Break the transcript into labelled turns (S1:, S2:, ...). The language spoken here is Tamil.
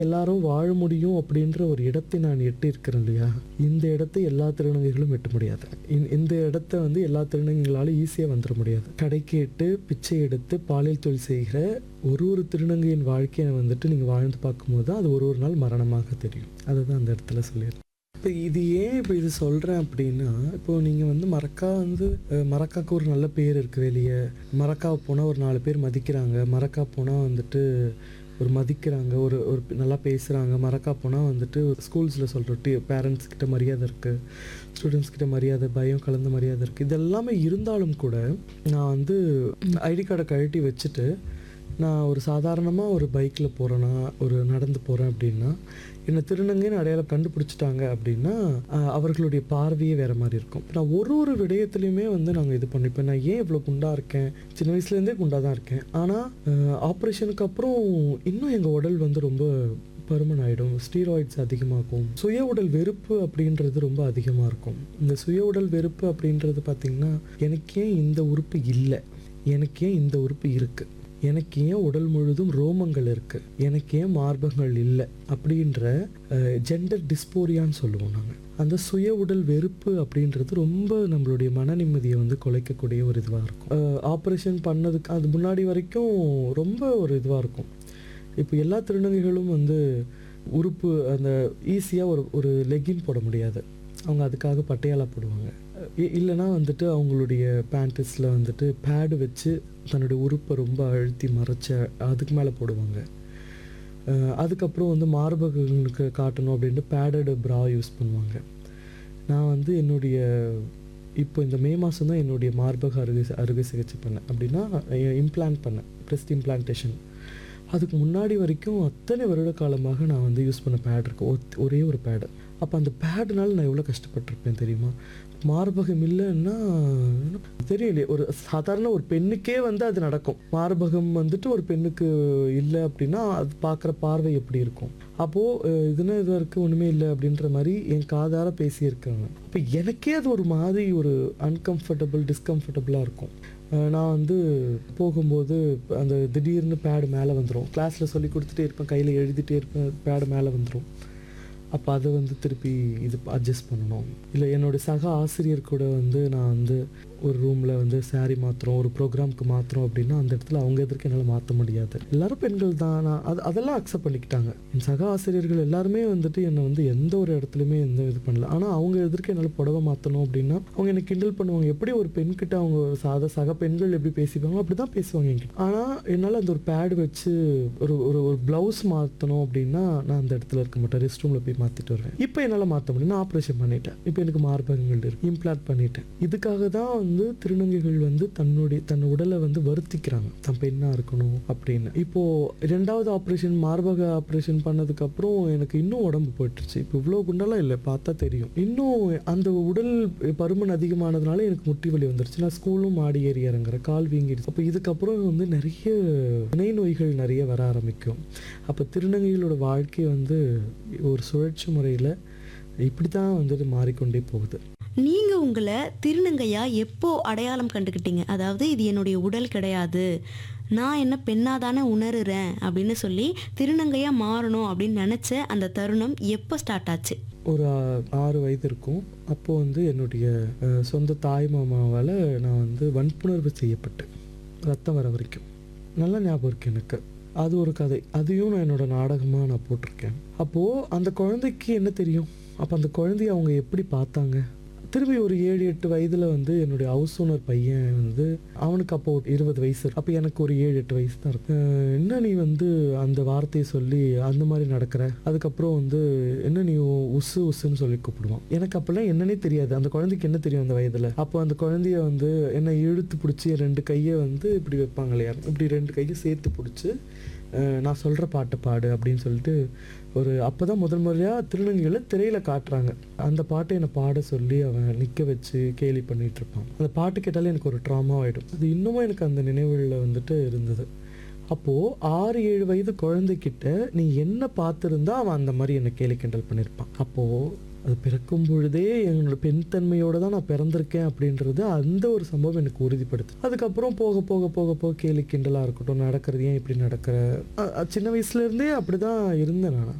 S1: எல்லாரும் வாழ முடியும் அப்படின்ற ஒரு இடத்தை நான் எட்டியிருக்கிறேன் இல்லையா? இந்த இடத்தை எல்லா திருநங்கைகளும் எட்ட முடியாது. இந்த இடத்த வந்து எல்லா திருநங்கைகளாலும் ஈஸியாக வந்துட முடியாது. கடைக்கு எட்டு பிச்சை எடுத்து பாலியல் தொழில் செய்கிற ஒரு திருநங்கையின் வாழ்க்கையை வந்துட்டு நீங்கள் வாழ்ந்து பார்க்கும்போது தான் அது ஒரு நாள் மரணமாக தெரியும். அதுதான் அந்த இடத்துல சொல்லிடுறேன். இப்போ இது ஏன் இப்போ இது சொல்கிறேன் அப்படின்னா, இப்போது நீங்கள் வந்து மரக்காவுக்கு ஒரு நல்ல பேர் இருக்குது வெளியே. மரக்காவை போனால் ஒரு 4 பேர் மதிக்கிறாங்க. மரக்கா போனால் வந்துட்டு மதிக்கிறாங்க, ஒரு நல்லா பேசுகிறாங்க. மரக்கா போனால் வந்துட்டு ஸ்கூல்ஸில் சொல்கிற பேரண்ட்ஸ் கிட்ட மரியாதை இருக்குது, ஸ்டூடெண்ட்ஸ் கிட்ட மரியாதை, பயம் கலந்த மரியாதை இருக்குது. இது எல்லாமே இருந்தாலும் கூட நான் வந்து ஐடி கார்டை கழட்டி வச்சுட்டு நான் ஒரு சாதாரணமாக ஒரு பைக்கில் போகிறேன்னா, நடந்து போகிறேன் அப்படின்னா, என்னை திருநங்கைன்னு அடையாளம் கண்டுபிடிச்சிட்டாங்க அப்படின்னா அவர்களுடைய பார்வையே வேறு மாதிரி இருக்கும். நான் ஒரு விடயத்துலையுமே வந்து நாங்கள் இது பண்ணிப்பேன். நான் ஏன் இவ்வளோ குண்டாக இருக்கேன்? சின்ன வயசுலேருந்தே குண்டாக தான் இருக்கேன். ஆனால் ஆப்ரேஷனுக்கு அப்புறம் இன்னும் எங்கள் உடல் வந்து ரொம்ப பருமன் ஆகிடும், ஸ்டீராய்ட்ஸ் அதிகமாகும், சுய உடல் வெறுப்பு அப்படின்றது ரொம்ப அதிகமாக இருக்கும். இந்த சுய உடல் வெறுப்பு அப்படின்றது பார்த்திங்கன்னா, எனக்கு ஏன் இந்த உறுப்பு இல்லை, எனக்கு ஏன் இந்த உறுப்பு இருக்குது, எனக்கு ஏன் உடல் முழுதும் ரோமங்கள் இருக்குது, எனக்கு ஏன் மார்பகங்கள் இல்லை அப்படின்ற ஜெண்டர் டிஸ்போரியான்னு சொல்லுவோம் நாங்கள். அந்த சுய உடல் வெறுப்பு அப்படின்றது ரொம்ப நம்மளுடைய மன நிம்மதியை வந்து குலைக்கக்கூடிய ஒரு இதுவாக இருக்கும். ஆப்ரேஷன் பண்ணதுக்கு அது முன்னாடி வரைக்கும் ரொம்ப ஒரு இதுவாக இருக்கும். இப்போ எல்லா திருநங்கைகளும் வந்து உறுப்பு அந்த ஈஸியாக ஒரு லெக்கின் போட முடியாது. அவங்க அதுக்காக பட்டையாலா போடுவாங்க. இல்லைனா வந்துட்டு அவங்களுடைய பேண்ட்டிஸில் வந்துட்டு பேடு வச்சு தன்னுடைய உறுப்பை ரொம்ப அழுத்தி மறைச்ச அதுக்கு மேலே போடுவாங்க. அதுக்கப்புறம் வந்து மார்பகங்களுக்கு காட்டணும் அப்படின்ட்டு பேடடு ப்ரா யூஸ் பண்ணுவாங்க. நான் வந்து இப்போ இந்த மே மாதம் தான் என்னுடைய மார்பக அறுவை சிகிச்சை பண்ணேன். அப்படின்னா இம்ப்ளான்ட் பண்ணேன், ப்ரெஸ்ட் இம்ப்ளான்டேஷன். அதுக்கு முன்னாடி வரைக்கும் அத்தனை வருட காலமாக நான் வந்து யூஸ் பண்ண பேட் இருக்குது, ஒரே ஒரு பேடு. அப்போ அந்த பேடுனால நான் எவ்வளோ கஷ்டப்பட்டிருப்பேன் தெரியுமா? மார்பகம் இல்லைன்னா தெரியலையே, ஒரு சாதாரண ஒரு பெண்ணுக்கே வந்து அது நடக்கும். மார்பகம் வந்துட்டு ஒரு பெண்ணுக்கு இல்லை அப்படின்னா அது பார்க்குற பார்வை எப்படி இருக்கும்? அப்போது இது வரைக்கும் ஒன்றுமே இல்லை அப்படின்ற மாதிரி என் காதார பேசியிருக்காங்க. இப்போ எனக்கே அது ஒரு மாதிரி ஒரு டிஸ்கம்ஃபர்டபுளாக இருக்கும். நான் வந்து போகும்போது அந்த திடீர்னு பேடு மேலே வந்துடும். கிளாஸில் சொல்லி கொடுத்துட்டே இருப்பேன், கையில் எழுதிட்டே இருப்பேன், பேடு மேலே வந்துடும். அப்போ அதை வந்து திருப்பி அட்ஜஸ்ட் பண்ணணும். இல்லை என்னோடய சக ஆசிரியர் கூட வந்து நான் வந்து ஒரு ரூமில் வந்து சாரீ மாற்றுறோம், ஒரு ப்ரோக்ராமுக்கு மாற்றுறோம் அப்படின்னா அந்த இடத்துல அவங்க எதிர்க்க என்னால் மாற்ற முடியாது. எல்லோரும் பெண்கள் தான். நான் அதெல்லாம் அக்செப்ட் பண்ணிக்கிட்டாங்க. என் சக ஆசிரியர்கள் எல்லாருமே வந்துட்டு என்னை வந்து எந்த ஒரு இடத்துலையுமே இது பண்ணல. ஆனால் அவங்க எதிர்க்க என்னால் புடவை மாற்றணும் அப்படின்னா அவங்க என்னை கிண்டல் பண்ணுவாங்க. எப்படி ஒரு பெண்கிட்ட அவங்க சக பெண்கள் எப்படி பேசிப்பாங்களோ அப்படி தான் பேசுவாங்க என்கிட்ட. ஆனால் என்னால் அந்த ஒரு பேடு வச்சு ஒரு ப்ளவுஸ் மாற்றணும் அப்படின்னா நான் அந்த இடத்துல இருக்க மாட்டேன், ரெஸ்ட் ரூமில் போய் மாற்றிட்டு வருவேன். இப்போ என்னால் மாற்ற முடியும். நான் ஆப்ரேஷன் பண்ணிட்டேன், இப்போ எனக்கு மார்பகங்கள் இருக்குது, இம்ப்ளான்ட் பண்ணிட்டேன். இதுக்காக தான் வந்து திருநங்கைகள் வந்து தன் உடலை வந்து வருத்திக்கிறாங்க, தன் பெண்ணாக இருக்கணும் அப்படின்னு. இப்போது 2வது ஆப்ரேஷன், மார்பக ஆப்ரேஷன் பண்ணதுக்கப்புறம் எனக்கு இன்னும் உடம்பு போயிட்டுருச்சு. இப்போ இவ்வளோ குண்டெல்லாம் இல்லை, பார்த்தா தெரியும். இன்னும் அந்த உடல் பருமன் அதிகமானதுனால எனக்கு முட்டி வலி வந்துருச்சு. நான் ஸ்கூலும் மாடி ஏறி இறங்குறேன், கால் வீங்கிடுச்சு. அப்போ இதுக்கப்புறம் வந்து நிறைய இணை நோய்கள் நிறைய வர ஆரம்பிக்கும். அப்போ திருநங்கைகளோட வாழ்க்கை வந்து ஒரு சுழற்சி முறையில் இப்படி தான் வந்துட்டு மாறிக்கொண்டே போகுது.
S2: நீங்கள் உங்களை திருநங்கையா எப்போ அடையாளம் கண்டுக்கிட்டீங்க? அதாவது இது என்னுடைய உடல் கிடையாது, நான் என்ன பெண்ணாக தானே உணர்கிறேன் அப்படின்னு சொல்லி திருநங்கையாக மாறணும் அப்படின்னு நினச்ச அந்த தருணம் எப்போ ஸ்டார்ட் ஆச்சு?
S1: ஒரு 6 வயது இருக்கும். அப்போது வந்து என்னுடைய சொந்த தாய் மாமாவால் நான் வந்து வன்புணர்வு செய்யப்பட்டேன், ரத்தம் வர வரைக்கும். நல்லா ஞாபகம் இருக்குது எனக்கு. அது ஒரு கதை, அதையும் நான் என்னோடய நாடகமாக நான் போட்டிருக்கேன். அப்போது அந்த குழந்தைக்கு என்ன தெரியும்? அப்போ அந்த குழந்தைய அவங்க எப்படி பார்த்தாங்க? திரும்பி ஒரு 7-8 வயதில் வந்து என்னுடைய ஹவுஸ் ஓனர் பையன் வந்து அவனுக்கு அப்போ 20 வயசு, அப்போ எனக்கு ஒரு 7-8 வயசு தான் இருக்கு. என்ன நீ வந்து அந்த வார்த்தையை சொல்லி அந்த மாதிரி நடக்கிற, அதுக்கப்புறம் வந்து என்ன நீ உஸ்ஸுன்னு சொல்லி கூப்பிடுவான். எனக்கு அப்போல்லாம் என்னன்னே தெரியாது. அந்த குழந்தைக்கு என்ன தெரியும் அந்த வயதில்? அப்போ அந்த குழந்தைய வந்து என்னை இழுத்து பிடிச்சி 2 கையை வந்து இப்படி வைப்பாங்க இல்லையா, இப்படி 2 கையை சேர்த்து பிடிச்சி நான் சொல்கிற பாட்டை பாடு அப்படின்னு சொல்லிட்டு அப்போ தான் முதல் முறையாக திருநங்கைகளை திரையில் காட்டுறாங்க. அந்த பாட்டை என்னை பாட சொல்லி அவன் நிற்க வச்சு கேலி பண்ணிகிட்டு இருப்பான். அந்த பாட்டு கேட்டாலே எனக்கு ஒரு ட்ராமா ஆகிடும். அது இன்னமும் எனக்கு அந்த நினைவுகளில் வந்துட்டு இருந்தது. அப்போது 6-7 வயது குழந்தைக்கிட்ட நீ என்ன பார்த்துருந்தா அவன் அந்த மாதிரி என்னை கேலி கிண்டல் பண்ணியிருப்பான். அப்போது அது பிறக்கும் பொழுதே என்னோட பெண் தன்மையோட தான் நான் பிறந்திருக்கேன் அப்படின்றது அந்த ஒரு சம்பவம் எனக்கு உறுதிப்படுத்து. அதுக்கப்புறம் போக போக போக போக கேலி கிண்டலாக இருக்கட்டும், நடக்கிறது ஏன் இப்படி நடக்கிற, சின்ன வயசுலேருந்தே அப்படி தான் இருந்தேன் நான்.